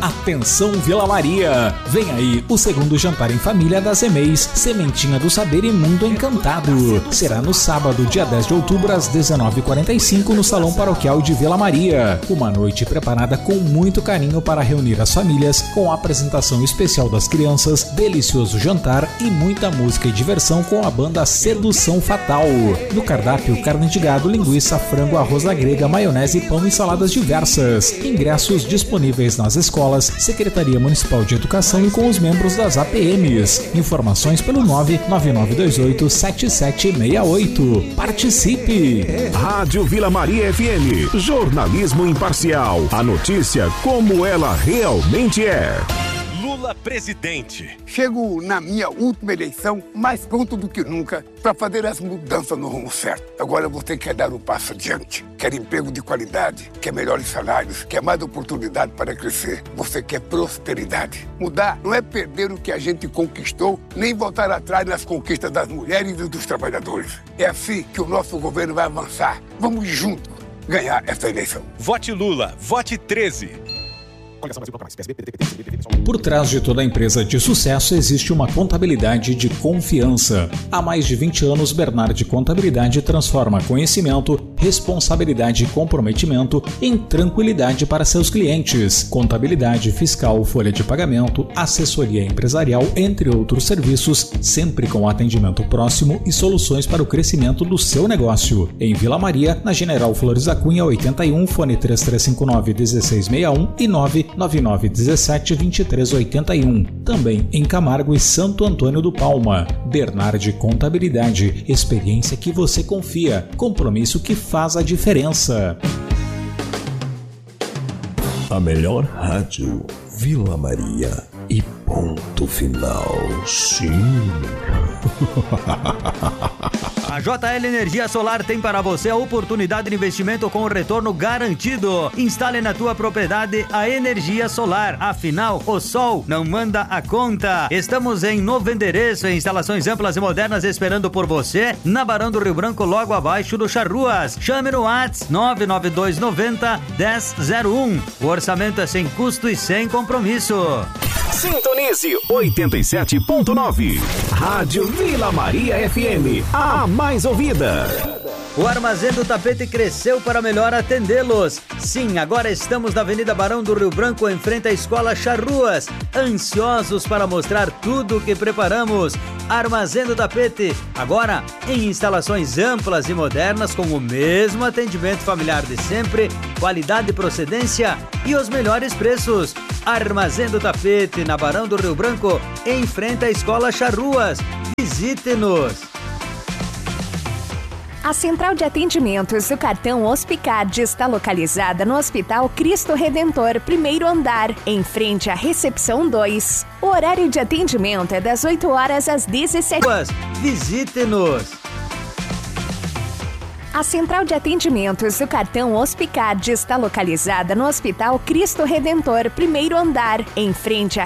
Atenção Vila Maria! Vem aí o segundo jantar em família das EMEIs, Sementinha do Saber e Mundo Encantado. Será no sábado, dia 10 de outubro, às 19h45, no Salão Paroquial de Vila Maria. Uma noite preparada com muito carinho para reunir as famílias, com a apresentação especial das crianças, delicioso jantar e muita música e diversão com a banda Sedução Fatal. No cardápio, carne de gado, linguiça, frango, arroz à grega, maionese, pão e saladas diversas. Ingressos disponíveis nas escolas, Secretaria Municipal de Educação e com os membros das APMs. Informações pelo 99928-7768. Participe! Rádio Vila Maria FM. Jornalismo imparcial. A notícia como ela realmente é. Lula presidente. Chego na minha última eleição mais pronto do que nunca para fazer as mudanças no rumo certo. Agora você quer dar um passo adiante, quer emprego de qualidade, quer melhores salários, quer mais oportunidade para crescer. Você quer prosperidade. Mudar não é perder o que a gente conquistou, nem voltar atrás nas conquistas das mulheres e dos trabalhadores. É assim que o nosso governo vai avançar. Vamos juntos ganhar essa eleição. Vote Lula, vote 13. Por trás de toda empresa de sucesso existe uma contabilidade de confiança. Há mais de 20 anos, Bernardi Contabilidade transforma conhecimento, responsabilidade e comprometimento em tranquilidade para seus clientes. Contabilidade fiscal, folha de pagamento, assessoria empresarial, entre outros serviços, sempre com atendimento próximo e soluções para o crescimento do seu negócio. Em Vila Maria, na General Flores da Cunha 81, fone 3359-1661 e 99917-2381. Também em Camargo e Santo Antônio do Palma. Bernardi Contabilidade, experiência que você confia, compromisso que faz a diferença. A melhor rádio, Vila Maria e ponto final. Sim. A JL Energia Solar tem para você a oportunidade de investimento com retorno garantido. Instale na tua propriedade a energia solar. Afinal, o sol não manda a conta. Estamos em novo endereço, em instalações amplas e modernas esperando por você, na Barão do Rio Branco, logo abaixo do Charruas. Chame no WhatsApp 99290-1001. O orçamento é sem custo e sem compromisso. Sintonize 87.9. Rádio Vila Maria FM, a mais ouvida. O Armazém do Tapete cresceu para melhor atendê-los. Sim, agora estamos na Avenida Barão do Rio Branco, em frente à Escola Charruas. Ansiosos para mostrar tudo o que preparamos. Armazém do Tapete, agora em instalações amplas e modernas, com o mesmo atendimento familiar de sempre, qualidade e procedência e os melhores preços. Armazém do Tapete, na Barão do Rio Branco, em frente à Escola Charruas. Visite-nos! A Central de Atendimentos do Cartão Hospicard está localizada no Hospital Cristo Redentor, primeiro andar, em frente à Recepção 2. O horário de atendimento é das 8 horas às 17 horas. Visite-nos! A Central de Atendimentos do Cartão Hospicard está localizada no Hospital Cristo Redentor, primeiro andar, em frente à